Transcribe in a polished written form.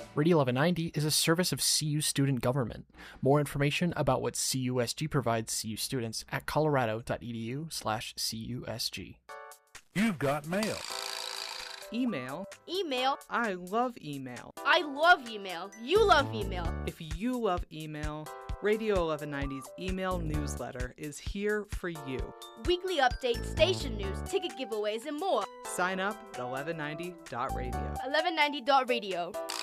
Radio 1190 is a service of CU Student Government. More information about what CUSG provides CU students at colorado.edu/CUSG. You've got mail. Email. Email. I love email. I love email. You love email. If you love email, Radio 1190's email newsletter is here for you. Weekly updates, station news, ticket giveaways, and more. Sign up at 1190.radio. 1190.radio.